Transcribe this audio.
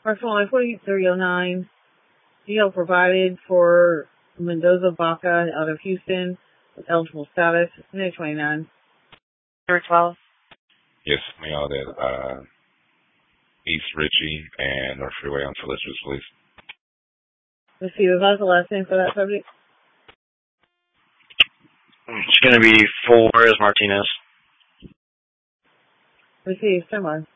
Approximately 4309. Detail provided for Mendoza Baca out of Houston with eligible status. May 29. 12. Yes, me all that. East Ritchie and North Freeway on solicitors, please. Receive. What's the last name for that subject? It's going to be Flores Martinez. Receive. Stand by.